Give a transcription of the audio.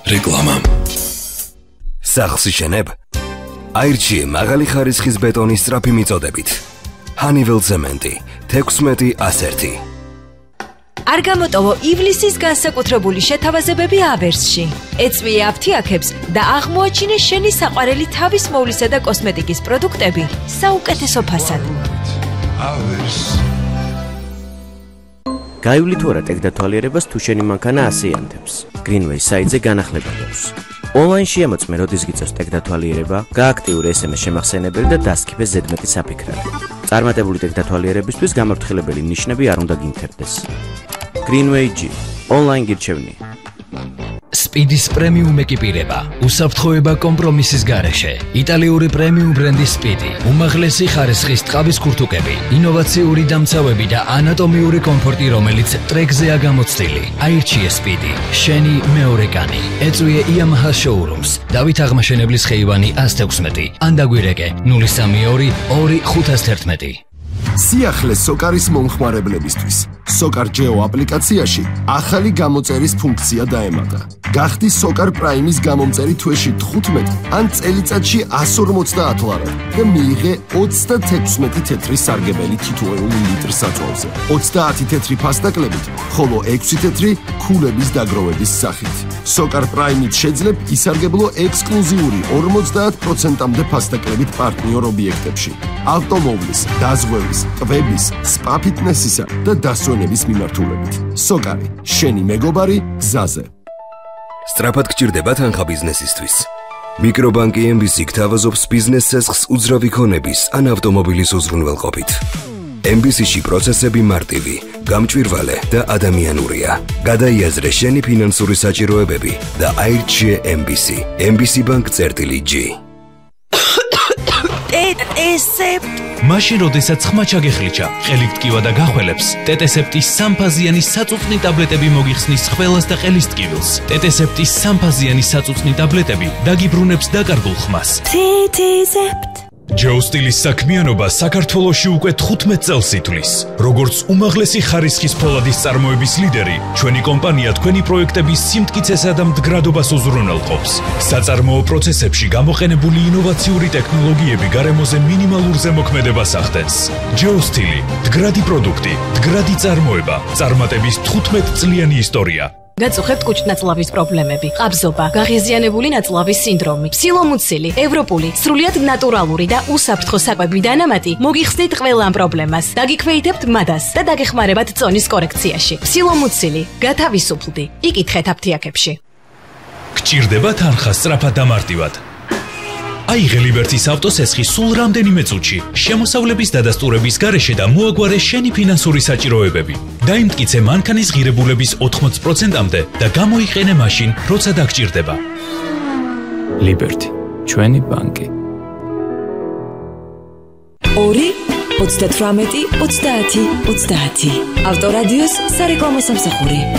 რეკლამა. სახლს იშენებ? აირჩიე მაღალი ხარისხის ბეტონის სწრაფი მიწოდებით. Honeywell ცემენტი 16-101. არ გამოტოვო ივლისის განსაკუთრებული შეთავაზებები ავერსში. ეწვიე აფთიაქებს და აღმოაჩინე შენი საყვარელი თავის მოვლისა და კოსმეტიკის პროდუქტები საუკეთესო ფასად. გაივლით ვარა ტექდათვალიერებას თუ შენი მანქანა ასეანთებს. Greenway საიტზე განახლება აქვს. Online შემოწმე როდის გიწევს ტექდათვალიერება, გააქტიურე SMS შემახსენებელი და დასქიფე ზედმეტი საფიქრად. წარმატებული ტექდათვალიერებისთვის გამაფრთხილებელი ნიშნები არ უნდა გინთებდეს. Greenway G. Online გირჩევნია. Speedis პრემიუმ ეკიპირება, უსაფრთხოება კომპრომისის გარეშე. იტალიური პრემიუმ ბრენდი Speedy, უმაღლესი ხარისხის ტყავის ქურთუკები, ინოვაციური დამცავები და ანატომიური კომფორტი, რომელიც ტრეკზეა გამოცდილი. აირჩიე Speedy, შენი მეორე კანი. ეწვიე Yamaha showrooms, დავით აღმაშენებლის ხეივანი 116, ან დაგვირეკე 032 2511. სიახლე სოკარის მომხმარებლებისთვის. Sokar Geo აპლიკაციაში ახალი გამოწერის ფუნქცია დაემატა. გახდი Sokar Prime-ის გამომწერი თვეში 15 ან წელიწადში 150 ლარად და მიიღე 36 თეთრი სარგებელი თითოეულ ლიტր საწვავზე. 30 თეთრი ფასტაკლებით, ხოლო 6 თეთრი ქულების დაგროვების სახით. Sokar Prime-ით შეძლებ ისარგებლო ექსკლუზიური 50%-მდე ფასტაკლებით პარტნიორ ობიექტებში. ავტომობილის, დაზღვევის, ტბების, spa fitness-ისა და დასვენების მიმართულებით. Sokar, შენი მეგობარი გზაზე. სწრაფად გჭირდება თანხა ბიზნესისთვის. მიკრობანკი MBC გთავაზობს ბიზნეს ცესხს უძრავი ქონების ან ავტომობილის უზრუნველყოფით. MBC-ში პროცესები მარტივი, გამჭვირვალე და ადამიანურია. გადაიაზრე შენი ფინანსური საჭიროებები და აირჩიე MBC. MBC Bank-G. მაშინ როდესაც ხმა ჩაგეხლიჩა, ხელით ტკივა და გახველებს, ტეტესეპტის სამფაზიანი საწუწნი ტაბლეტები მოგიხსნის ხველას და ყელის ტკივილს. ტეტესეპტის სამფაზიანი საწუწნი ტაბლეტები დაგიბრუნებს დაკარგულ ხმას. ჯეოსტილის საქმიანობა საქართველოში უკვე 15 წელს ითვლის. როგორც უმაღლესი ხარისხის ფოლადის წარმოების ლიდერი, ჩვენი კომპანია თქვენი პროექტების სიმტკიცესა და მდგრადობას უზრუნველყოფს. საწარმოო პროცესებში გამოყენებული ინოვაციური ტექნოლოგიები გარემოზე მინიმალურ ზემოქმედებას ახდენს. ჯეოსტილი, მდგრადი პროდუქტი, მდგრადი წარმოება, წარმატების 15 წლიანი ისტორია. გაწუხებთ კუჭნაწლავის პრობლემები, ყაბზობა, გაღიზიანებული ნაწლავის სინდრომი, ფსილომუცილი, ევროპული, სრულიად ნატურალური და უსაფრთხო საკვები დანამატი მოგიხსნით ყველა ამ პრობლემას. დაგიქვეითებთ მადას და დაგეხმარებათ წონის კორექციაში. ფსილომუცილი, გათავისუფლდი. იკითხეთ აფთიაქებში. გჭირდება თანხა სწრაფად და მარტივად. აიღე ლიბერტის ავტოსესხი სულ რამდენიმე წუთში, შემოსავლების დადასტურების გარეშე და მოაგვარე შენი ფინანსური საჭიროებები. დაიმტკიცე მანქანის ღირებულების 80%-მდე და გამოიყენე მაშინ, როცა დაგჭირდება. ლიბერტი, ჩვენი ბანკი. 2 38 30 30. ავტორადიოს სარეკლამო სამსახური.